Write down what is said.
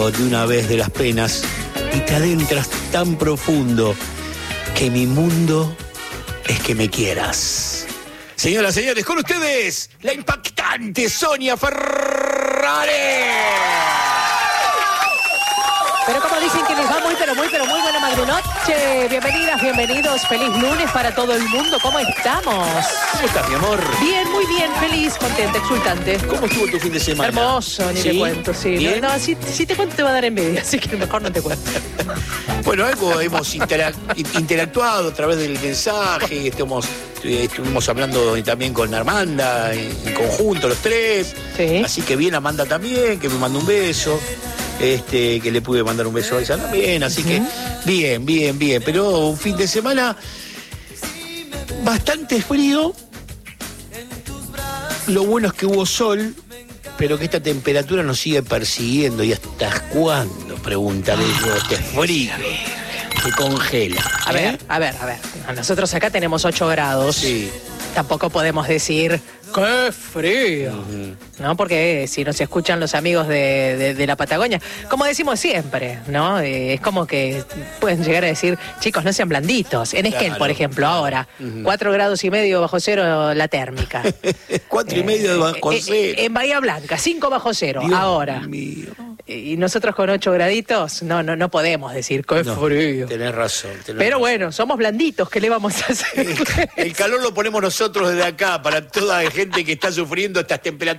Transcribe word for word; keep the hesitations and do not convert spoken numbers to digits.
de una vez de las penas y te adentras tan profundo que mi mundo es que me quieras. Señoras, señores, con ustedes, la impactante Sonia Ferrari. Pero como dicen que nos va muy, pero muy, pero muy buena madrunoche. Bienvenidas, bienvenidos. Feliz lunes para todo el mundo. ¿Cómo estamos? ¿Cómo estás, mi amor? Bien, muy bien, feliz, contenta, exultante. ¿Cómo estuvo tu fin de semana? Hermoso, ni ¿Sí? te cuento, sí. ¿Bien? No, no, si, si te cuento te va a dar envidia, así que mejor no te cuento. Bueno, algo hemos interac interactuado a través del mensaje, estamos, estuvimos hablando también con Armanda, en, en conjunto los tres. Sí. Así que bien Amanda también, que me mandó un beso. Este, que le pude mandar un beso a ella también, así que bien, bien, bien. Pero un fin de semana bastante frío. Lo bueno es que hubo sol, pero que esta temperatura nos sigue persiguiendo. ¿Y hasta cuándo? Pregúntale yo, este frío que congela. A ¿eh? ver, a ver, a ver. Nosotros acá tenemos ocho grados. Sí. Tampoco podemos decir ¡qué frío! Uh-huh. ¿No? Porque si nos escuchan los amigos de, de, de la Patagonia, como decimos siempre, ¿no? Eh, es como que pueden llegar a decir, chicos, no sean blanditos. En Esquel, Claro. por ejemplo, ahora, Uh-huh. cuatro grados y medio bajo cero la térmica. Cuatro y medio de bajo Eh, cero. eh, en Bahía Blanca, cinco bajo cero, Dios ahora. mío. Y nosotros con ocho graditos, no, no, no podemos decir ¡qué No, frío! tenés razón. Tenés Pero razón. bueno, somos blanditos, ¿qué le vamos a hacer? El calor lo ponemos nosotros desde acá, para toda la gente que está sufriendo estas temperaturas.